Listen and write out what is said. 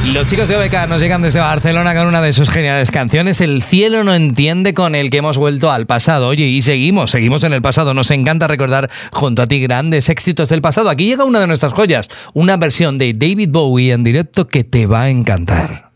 Los chicos de OBK nos llegan desde Barcelona con una de sus geniales canciones, El cielo no entiende, con el que hemos vuelto al pasado. Oye, y seguimos en el pasado. Nos encanta recordar junto a ti grandes éxitos del pasado. Aquí llega una de nuestras joyas, una versión de David Bowie en directo que te va a encantar.